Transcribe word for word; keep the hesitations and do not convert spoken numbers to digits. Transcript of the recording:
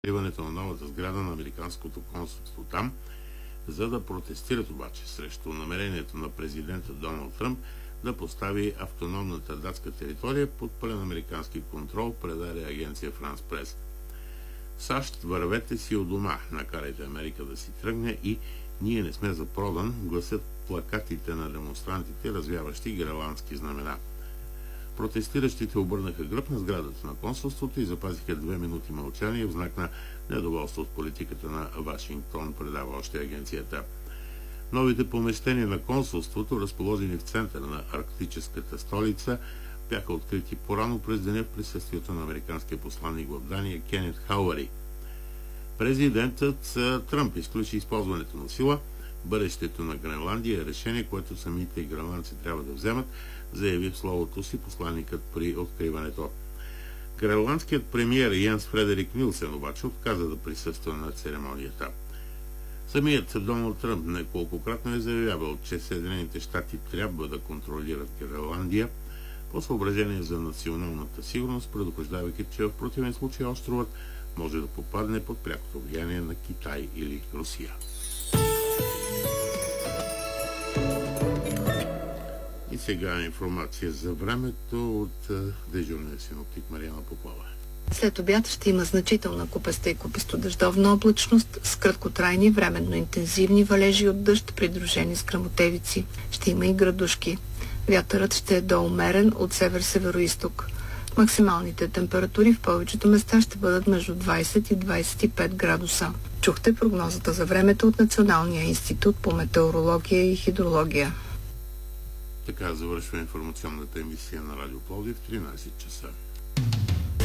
откриването на новата сграда на американското консулство там, за да протестират обаче срещу намерението на президента Доналд Тръмп да постави автономната датска територия под пълен американски контрол, предаде агенция France Press. САЩ, вървете си у дома, накарайте Америка да си тръгне и ние не сме за продан, гласят плакатите на демонстрантите, развяващи гренландски знамена. Протестиращите обърнаха гръб на сградата на консулството и запазиха две минути мълчание в знак на недоволство от политиката на Вашингтон, предава още агенцията. Новите помещения на консулството, разположени в центъра на арктическата столица, бяха открити по-рано през деня в присъствието на американския посланник в Дания Кенет Хауари. Президентът Тръмп изключи използването на сила. Бъдещето на Гренландия е решение, което самите гренландци трябва да вземат, заяви в словото си посланникът при откриването. Гренландският премиер Йенс Фредерик Нилсен обаче отказа да присъства на церемонията. Самият Доналд Тръмп неколкократно е заявявал, че Съединените щати трябва да контролират Гренландия по съображение за националната сигурност, предупреждавайки, че в противен случай островът може да попадне под прякото влияние на Китай или Русия. И сега информация за времето от дежурния синоптик Мариана Попова. След обяд ще има значителна купеста и купесто-дъждовна облачност с краткотрайни, временно интензивни валежи от дъжд, придружени с гръмотевици. Ще има и градушки. Вятърът ще е доумерен от север-североизток. Максималните температури в повечето места ще бъдат между двайсет и двайсет и пет градуса. Чухте прогнозата за времето от Националния институт по метеорология и хидрология. Така завършва информационната емисия на Радио Пловдив в тринайсет часа.